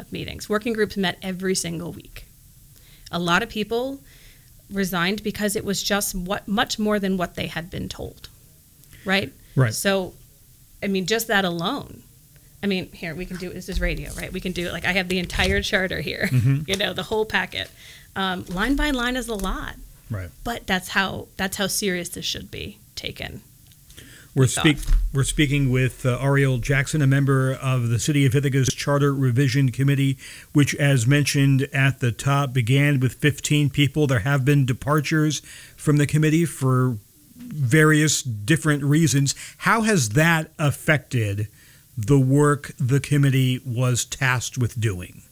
of meetings. Working groups met every single week. A lot of people resigned because it was just much more than what they had been told, right? Right. So, I mean, just that alone. I mean, here, we can do, this is radio, right? We can do it, like I have the entire charter here, the whole packet. Line by line is a lot. Right. But that's how serious this should be taken. We're speaking with Ariel Jackson, a member of the City of Ithaca's Charter Revision Committee, which, as mentioned at the top, began with 15 people. There have been departures from the committee for various different reasons. How has that affected the work the committee was tasked with doing?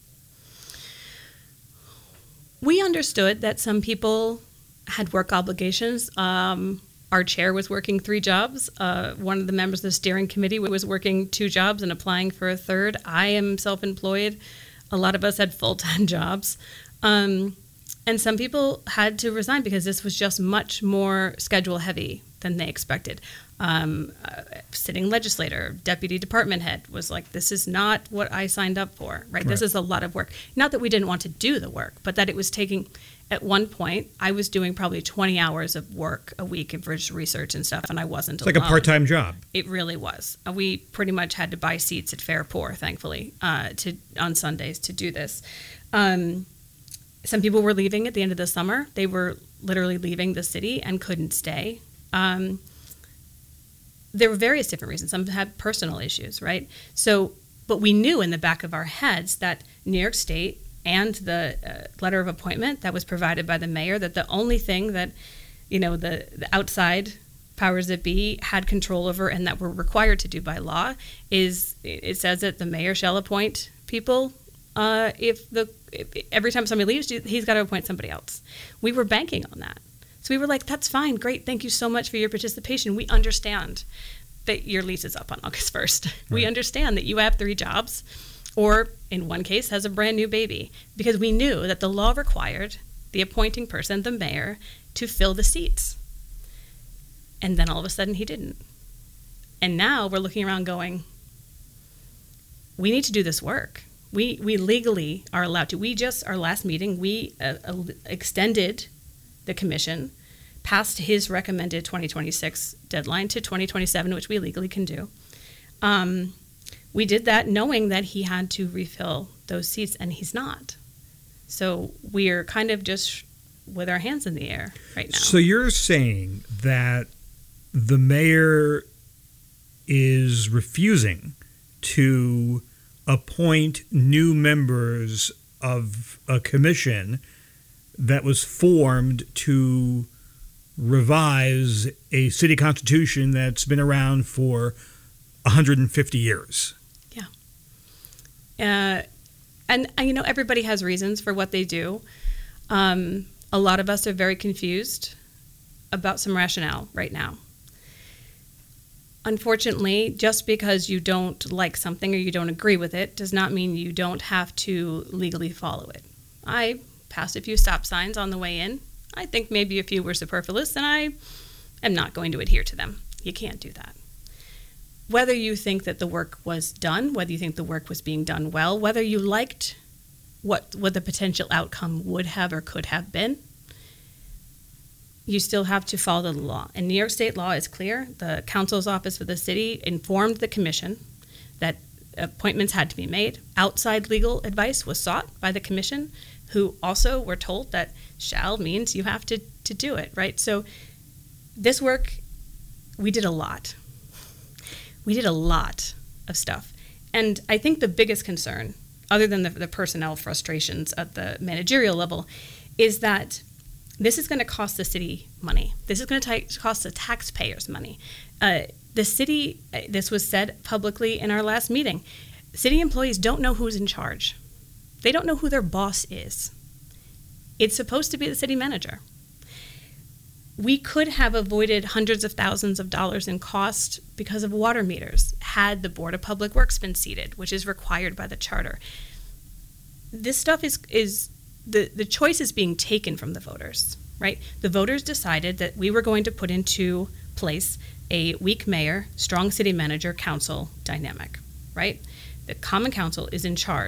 We understood that some people had work obligations. Our chair was working 3 jobs. One of the members of the steering committee was working 2 jobs and applying for a third. I am self-employed. A lot of us had full-time jobs. And some people had to resign because this was just much more schedule heavy than they expected. Sitting legislator, deputy department head was like, this is not what I signed up for, right? This is a lot of work. Not that we didn't want to do the work, but that it was taking, at one point, I was doing probably 20 hours of work a week for just research and stuff, and I wasn't alone. It's like a part-time job. It really was. We pretty much had to buy seats at Fairport, thankfully, on Sundays to do this. Some people were leaving at the end of the summer. They were literally leaving the city and couldn't stay. There were various different reasons. Some had personal issues, right? So, but we knew in the back of our heads that New York State and the letter of appointment that was provided by the mayor, that the only thing that, the outside powers that be had control over and that we're required to do by law is, it says that the mayor shall appoint people. If every time somebody leaves, he's got to appoint somebody else. We were banking on that. So we were like, that's fine, great, thank you so much for your participation. We understand that your lease is up on August 1st. Right. We understand that you have 3 jobs, or in one case has a brand new baby, because we knew that the law required the appointing person, the mayor, to fill the seats. And then all of a sudden he didn't. And now we're looking around going, we need to do this work. We legally are allowed to. Our last meeting, we extended the commission past his recommended 2026 deadline to 2027, which we legally can do. We did that knowing that he had to refill those seats, and he's not. So we're kind of just with our hands in the air right now. So you're saying that the mayor is refusing to appoint new members of a commission that was formed to revise a city constitution that's been around for 150 years. Yeah. And everybody has reasons for what they do. A lot of us are very confused about some rationale right now. Unfortunately, just because you don't like something or you don't agree with it does not mean you don't have to legally follow it. I passed a few stop signs on the way in. I think maybe a few were superfluous, and I am not going to adhere to them. You can't do that. Whether you think that the work was done, whether you think the work was being done well, whether you liked what the potential outcome would have or could have been, you still have to follow the law. And New York State law is clear. The counsel's office for the city informed the commission that appointments had to be made. Outside legal advice was sought by the commission, who also were told that shall means you have to do it, right? So this work, we did a lot. We did a lot of stuff. And I think the biggest concern, other than the personnel frustrations at the managerial level, is that this is going to cost the city money. This is going to cost the taxpayers money. The city, this was said publicly in our last meeting, city employees don't know who's in charge. They don't know who their boss is. It's supposed to be the city manager. We could have avoided hundreds of thousands of dollars in cost because of water meters had the Board of Public Works been seated, which is required by the charter. This stuff is the choice is being taken from the voters, right? The voters decided that we were going to put into place a weak mayor, strong city manager, council dynamic, right? The Common Council is in charge